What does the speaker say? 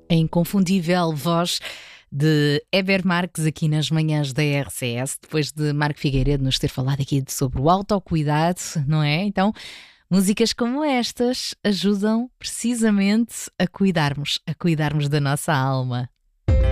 A inconfundível voz de Heber Marques aqui nas manhãs da RCS, depois de Marco Figueiredo nos ter falado aqui sobre o autocuidado, não é? Então, músicas como estas ajudam precisamente a cuidarmos da nossa alma.